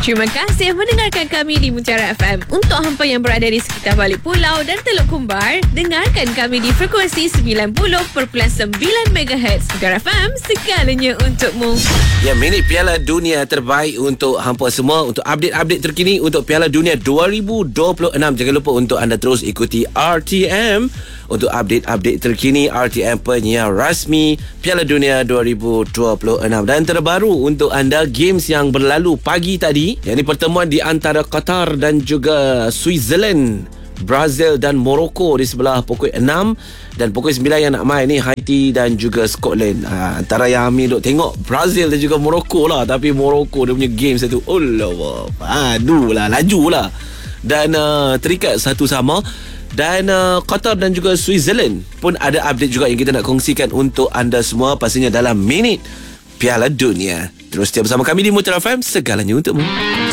Terima kasih mendengarkan kami di Mutiara FM. Untuk hampa yang berada di sekitar balik pulau dan Teluk Kumbar, dengarkan kami di frekuensi 90.9 MHz. Mutiara FM, segalanya untukmu. Ya, minit Piala Dunia terbaik untuk hampa semua. Untuk update-update terkini untuk Piala Dunia 2026. Jangan lupa untuk anda terus ikuti RTM untuk update-update terkini. RTM penyiar rasmi Piala Dunia 2026. Dan terbaru untuk anda, games yang berlalu pagi tadi, yang ini pertemuan di antara Qatar dan juga Switzerland, Brazil dan Morocco di sebelah pukul 6, dan pukul 9 yang nak main ni Haiti dan juga Scotland. Antara yang Amir duk tengok Brazil dan juga Morocco lah, tapi Morocco dia punya game satu, Allah, aduh lah, laju lah, dan terikat satu sama. Dan Qatar dan juga Switzerland pun ada update juga yang kita nak kongsikan untuk anda semua, pastinya dalam minit Piala Dunia. Terus setia bersama kami di Mutiara FM, segalanya untukmu.